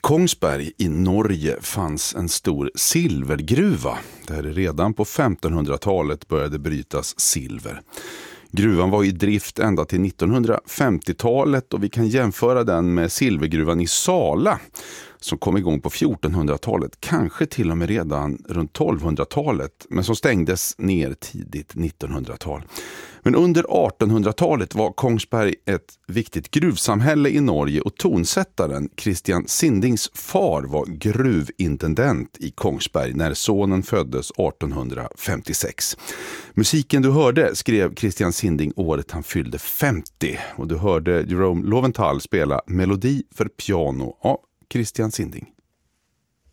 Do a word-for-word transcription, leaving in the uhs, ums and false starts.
Kongsberg i Norge fanns en stor silvergruva där det redan på femtonhundratalet började brytas silver. Gruvan var i drift ända till nittonhundrafemtiotalet och vi kan jämföra den med silvergruvan i Sala som kom igång på fjortonhundratalet, kanske till och med redan runt tolvhundratalet, men som stängdes ner tidigt nittonhundratal. Men under artonhundratalet var Kongsberg ett viktigt gruvsamhälle i Norge och tonsättaren Christian Sindings far var gruvintendent i Kongsberg när sonen föddes artonhundrafemtiosex. Musiken du hörde skrev Christian Sinding året han fyllde femtio och du hörde Jerome Loventhal spela Melodi för piano av Christian Sinding.